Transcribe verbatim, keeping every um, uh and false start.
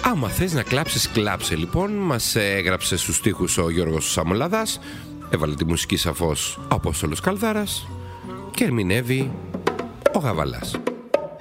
Άμα θες να κλάψεις, κλάψε λοιπόν. Μας έγραψε στους στίχους ο Γιώργος Σαμολάδας, έβαλε τη μουσική σαφώς ο Απόστολος Καλδάρας και ερμηνεύει ο Γαβαλάς.